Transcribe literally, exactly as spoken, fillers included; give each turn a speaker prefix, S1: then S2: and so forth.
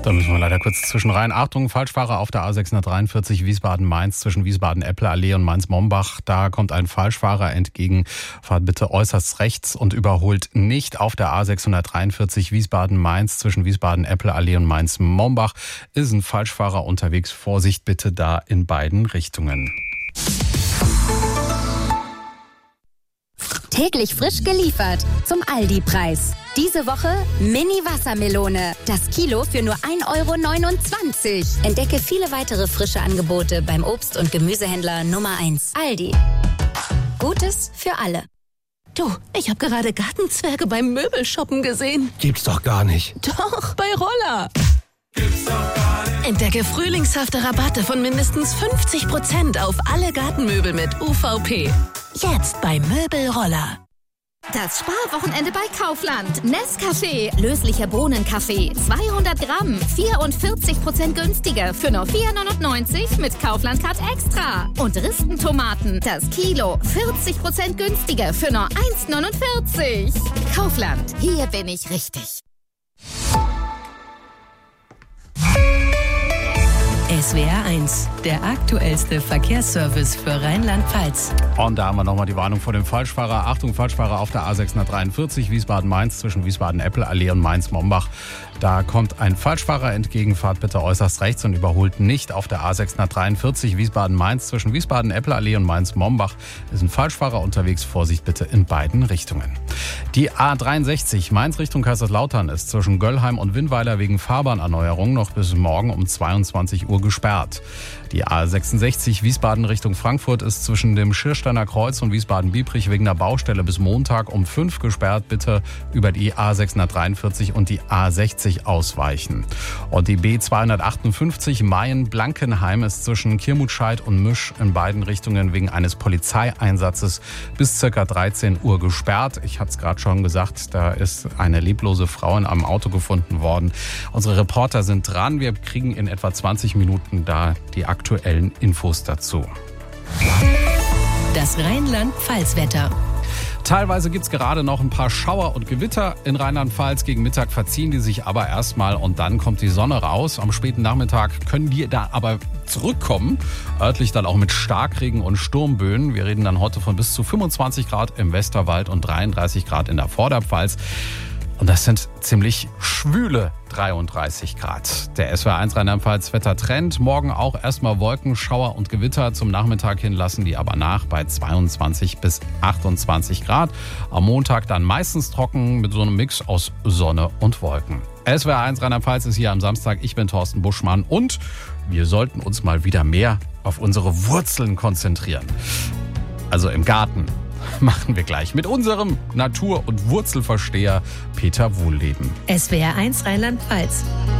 S1: Da müssen wir leider kurz zwischenrein. Achtung, Falschfahrer auf der A sechshundertdreiundvierzig Wiesbaden-Mainz zwischen Wiesbaden-Eppler-Allee und Mainz-Mombach. Da kommt ein Falschfahrer entgegen. Fahrt bitte äußerst rechts und überholt nicht. Auf der A sechshundertdreiundvierzig Wiesbaden-Mainz zwischen Wiesbaden-Eppler-Allee und Mainz-Mombach ist ein Falschfahrer unterwegs. Vorsicht bitte da in beiden Richtungen.
S2: Täglich frisch geliefert zum Aldi-Preis. Diese Woche Mini-Wassermelone. Das Kilo für nur ein Euro neunundzwanzig. Entdecke viele weitere frische Angebote beim Obst- und Gemüsehändler Nummer eins. Aldi. Gutes für alle.
S3: Du, ich habe gerade Gartenzwerge beim Möbelshoppen gesehen.
S4: Gibt's doch gar nicht.
S3: Doch, bei Roller. Gibt's doch gar nicht. Entdecke frühlingshafte Rabatte von mindestens fünfzig Prozent auf alle Gartenmöbel mit U V P. Jetzt bei Möbelroller.
S5: Das Sparwochenende bei Kaufland. Nescafé, löslicher Bohnenkaffee, zweihundert Gramm, vierundvierzig Prozent günstiger für nur vier neunundneunzig mit Kaufland Card Extra. Und Ristentomaten, das Kilo, vierzig Prozent günstiger für nur eins neunundvierzig. Kaufland, hier bin ich richtig.
S3: S W R eins, der aktuellste Verkehrsservice für Rheinland-Pfalz.
S1: Und da haben wir nochmal die Warnung vor dem Falschfahrer. Achtung, Falschfahrer auf der A sechshundertdreiundvierzig Wiesbaden-Mainz zwischen Wiesbaden-Eppler-Allee und Mainz-Mombach. Da kommt ein Falschfahrer entgegen. Fahrt bitte äußerst rechts und überholt nicht. Auf der A sechshundertdreiundvierzig Wiesbaden-Mainz zwischen Wiesbaden-Eppler-Allee und Mainz-Mombach ist ein Falschfahrer unterwegs. Vorsicht bitte in beiden Richtungen. Die A dreiundsechzig Mainz Richtung Kaiserslautern ist zwischen Göllheim und Winnweiler wegen Fahrbahnerneuerung noch bis morgen um zweiundzwanzig Uhr gesperrt. Die A sechsundsechzig Wiesbaden Richtung Frankfurt ist zwischen dem Schiersteiner Kreuz und Wiesbaden-Biebrich wegen der Baustelle bis Montag um fünf gesperrt. Bitte über die A sechshundertdreiundvierzig und die A sechzig ausweichen. Und die B zweihundertachtundfünfzig Mayen-Blankenheim ist zwischen Kirmutscheid und Misch in beiden Richtungen wegen eines Polizeieinsatzes bis ca. dreizehn Uhr gesperrt. Ich hatte es gerade schon gesagt, da ist eine leblose Frau in einem Auto gefunden worden. Unsere Reporter sind dran. Wir kriegen in etwa zwanzig Minuten da die aktuellen Infos dazu.
S3: Das Rheinland-Pfalz-Wetter.
S1: Teilweise gibt es gerade noch ein paar Schauer und Gewitter in Rheinland-Pfalz. Gegen Mittag verziehen die sich aber erstmal und dann kommt die Sonne raus. Am späten Nachmittag können die da aber zurückkommen. Örtlich dann auch mit Starkregen und Sturmböen. Wir reden dann heute von bis zu fünfundzwanzig Grad im Westerwald und dreiunddreißig Grad in der Vorderpfalz. Und das sind ziemlich schwüle dreiunddreißig Grad. Der S W R eins Rheinland-Pfalz Wettertrend. Morgen auch erstmal Wolken, Schauer und Gewitter. Zum Nachmittag hin lassen die aber nach bei zweiundzwanzig bis achtundzwanzig Grad. Am Montag dann meistens trocken mit so einem Mix aus Sonne und Wolken. S W R eins Rheinland-Pfalz ist hier am Samstag. Ich bin Thorsten Buschmann und wir sollten uns mal wieder mehr auf unsere Wurzeln konzentrieren. Also im Garten. Machen wir gleich mit unserem Natur- und Wurzelversteher Peter Wohlleben.
S3: S W R eins Rheinland-Pfalz.